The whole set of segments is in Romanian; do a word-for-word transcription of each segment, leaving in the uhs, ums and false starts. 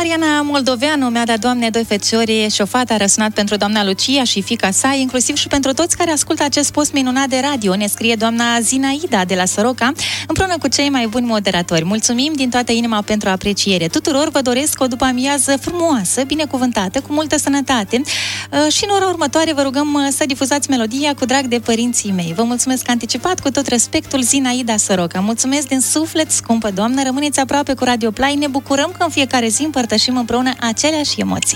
Mariana Moldoveanu mi-a dat, Doamne, doi feciori și o fată, a răsunat pentru doamna Lucia și fiica sa, inclusiv și pentru toți care ascultă acest post minunat de radio, ne scrie doamna Zinaida de la Soroca, împreună cu cei mai buni moderatori. Mulțumim din toată inima pentru apreciere. Tuturor vă doresc o după-amiază frumoasă, binecuvântată, cu multă sănătate și în ora următoare vă rugăm să difuzați melodia Cu drag de părinții mei. Vă mulțumesc anticipat, cu tot respectul, Zinaida Soroca. Mulțumesc din suflet, scumpă doamnă, rămâneți aproape cu Radio Play, ne bucurăm că în fiecare zi împărtășim împreună aceleași emoții.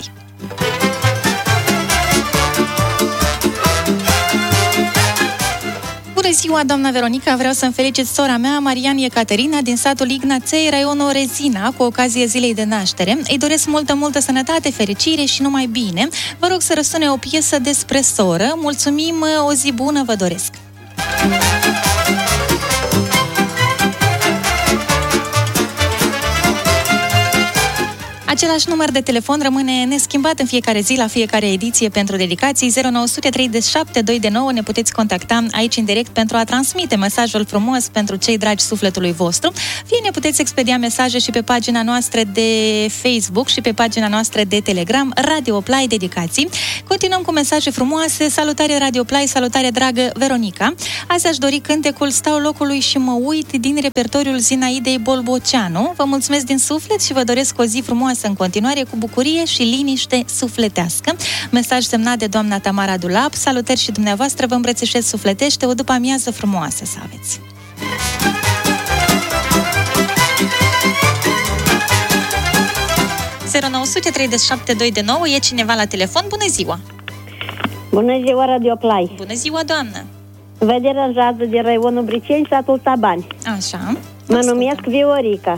Bună ziua, doamna Veronica, vreau să-mi felicit sora mea, Marian Ecaterina, din satul Ignaței, raionul Rezina, cu ocazie zilei de naștere. Îi doresc multă, multă sănătate, fericire și numai bine. Vă rog să răsune o piesă despre soră. Mulțumim, o zi bună vă doresc! Același număr de telefon rămâne neschimbat în fiecare zi, la fiecare ediție, pentru dedicații. Zero nouă zero trei șapte doi nouă, ne puteți contacta aici în direct pentru a transmite mesajul frumos pentru cei dragi sufletului vostru. Fie ne puteți expedia mesaje și pe pagina noastră de Facebook și pe pagina noastră de Telegram, Radio Play Dedicații. Continuăm cu mesaje frumoase. Salutare Radio Play, salutare dragă Veronica. Azi aș dori cântecul Stau locului și mă uit din repertoriul Zinaidei Bolboceanu. Vă mulțumesc din suflet și vă doresc o zi frumoasă în continuare, cu bucurie și liniște sufletească. Mesaj semnat de doamna Tamara Dulap. Salutări și dumneavoastră, vă îmbrățișez sufletește, o după-amiază frumoasă să aveți. zero nouă zero trei șapte doi nouă, e cineva la telefon? Bună ziua! Bună ziua, Radio Play! Bună ziua, doamnă! Vă deranjează de raionul Briceni, satul Tabani. Așa. Mă numesc Viorica.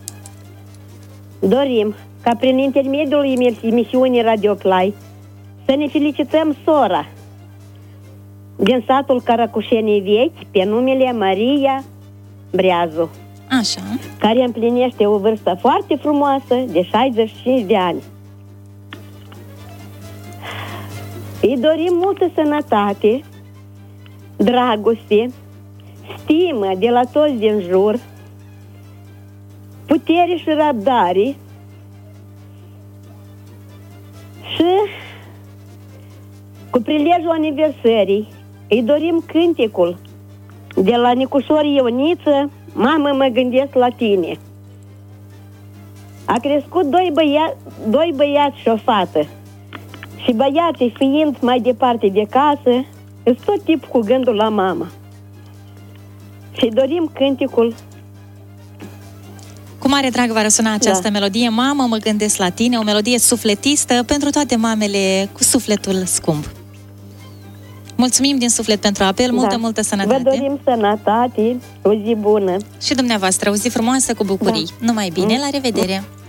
Dorim ca prin intermediul emisiunii Radio Play să ne felicităm sora din satul Caracușenii Vechi pe numele Maria Breazu, așa, care împlinește o vârstă foarte frumoasă de șaizeci și cinci de ani. Îi dorim multă sănătate, dragoste, stimă de la toți din jur, putere și răbdare și cu prilejul aniversării îi dorim cântecul de la Nicușor Ioniță, Mamă, mă gândesc la tine. A crescut doi, băia- doi băiați și o fată și băiații fiind mai departe de casă îți tot timpul cu gândul la mama și dorim cântecul. Cu mare drag va răsuna această da. melodie, Mamă, mă gândesc la tine, o melodie sufletistă pentru toate mamele cu sufletul scump. Mulțumim din suflet pentru apel, multă, da. multă sănătate. Vă dorim sănătate, o zi bună. Și dumneavoastră, o zi frumoasă cu bucurii. Da. Numai bine, la revedere!